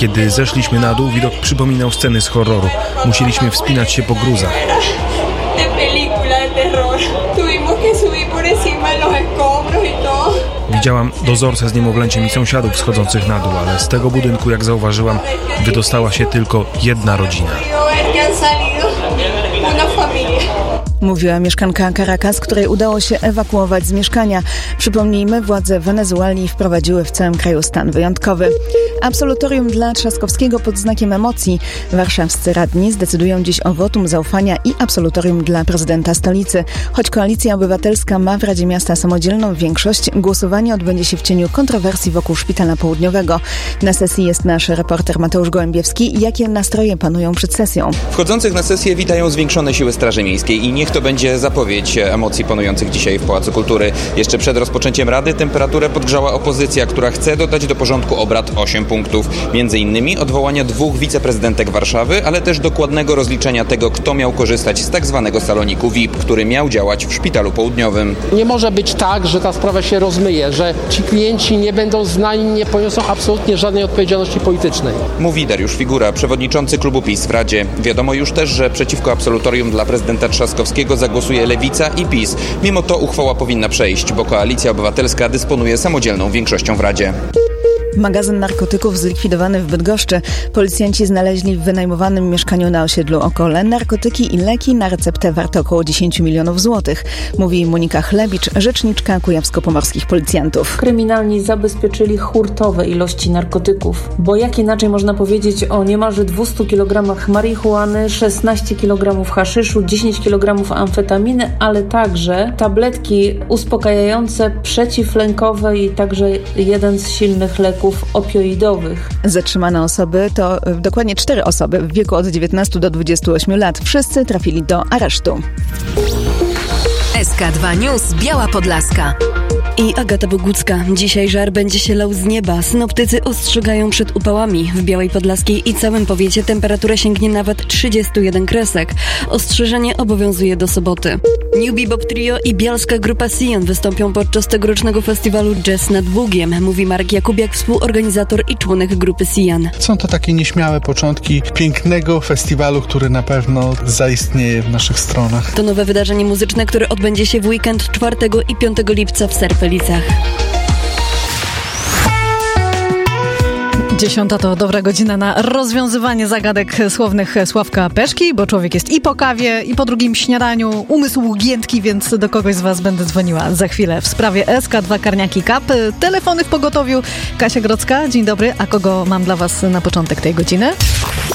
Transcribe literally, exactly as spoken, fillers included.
Kiedy zeszliśmy na dół, widok przypominał sceny z horroru. Musieliśmy wspinać się po gruzach. Widziałam dozorcę z niemowlęciem i sąsiadów schodzących na dół, ale z tego budynku, jak zauważyłam, wydostała się tylko jedna rodzina. Mówiła mieszkanka Caracas, której udało się ewakuować z mieszkania. Przypomnijmy, władze Wenezueli wprowadziły w całym kraju stan wyjątkowy. Absolutorium dla Trzaskowskiego pod znakiem emocji. Warszawscy radni zdecydują dziś o wotum zaufania i absolutorium dla prezydenta stolicy. Choć Koalicja Obywatelska ma w Radzie Miasta samodzielną większość, głosowanie odbędzie się w cieniu kontrowersji wokół Szpitala Południowego. Na sesji jest nasz reporter Mateusz Gołębiewski. Jakie nastroje panują przed sesją? Wchodzących na sesję witają zwiększone siły Straży Miejskiej i niech to będzie zapowiedź emocji panujących dzisiaj w Pałacu Kultury. Jeszcze przed rozpoczęciem Rady temperaturę podgrzała opozycja, która chce dodać do porządku obrad osiem punktów. Między innymi odwołania dwóch wiceprezydentek Warszawy, ale też dokładnego rozliczenia tego, kto miał korzystać z tak zwanego saloniku V I P, który miał działać w Szpitalu Południowym. Nie może być tak, że ta sprawa się rozmyje, że ci klienci nie będą znani, nie poniosą absolutnie żadnej odpowiedzialności politycznej. Mówi Dariusz Figura, przewodniczący klubu PiS w Radzie. Wiadomo już też, że przeciwko absolutorium dla prezydenta Trzaskowskiego zagłosuje Lewica i PiS. Mimo to uchwała powinna przejść, bo Koalicja Obywatelska dysponuje samodzielną większością w Radzie. Magazyn narkotyków zlikwidowany w Bydgoszczy. Policjanci znaleźli w wynajmowanym mieszkaniu na osiedlu Okole narkotyki i leki na receptę warte około dziesięć milionów złotych. Mówi Monika Chlebicz, rzeczniczka kujawsko-pomorskich policjantów. Kryminalni zabezpieczyli hurtowe ilości narkotyków, bo jak inaczej można powiedzieć o niemalże dwieście kilogramach marihuany, szesnaście kilogramów haszyszu, dziesięć kilogramów amfetaminy, ale także tabletki uspokajające, przeciwlękowe i także jeden z silnych leków opioidowych. Zatrzymane osoby to dokładnie cztery osoby w wieku od dziewiętnastu do dwudziestu ośmiu lat. Wszyscy trafili do aresztu. S K dwa News Biała Podlaska. I Agata Bogucka. Dzisiaj żar będzie się lał z nieba. Synoptycy ostrzegają przed upałami. W Białej Podlaskiej i całym powiecie temperatura sięgnie nawet trzydziestu jeden kresek. Ostrzeżenie obowiązuje do soboty. New Bebop Trio i bialska grupa Sian wystąpią podczas tegorocznego festiwalu Jazz nad Bugiem, mówi Marek Jakubiak, współorganizator i członek grupy Sian. Są to takie nieśmiałe początki pięknego festiwalu, który na pewno zaistnieje w naszych stronach. To nowe wydarzenie muzyczne, które odbędzie się w weekend czwartego i piątego lipca w Serpelicach. Dziesiąta to dobra godzina na rozwiązywanie zagadek słownych Sławka Peszki, bo człowiek jest i po kawie, i po drugim śniadaniu, umysł giętki, więc do kogoś z was będę dzwoniła za chwilę w sprawie S K dwa Karniaki Cup. Telefony w pogotowiu. Kasia Grodzka, dzień dobry. A kogo mam dla was na początek tej godziny?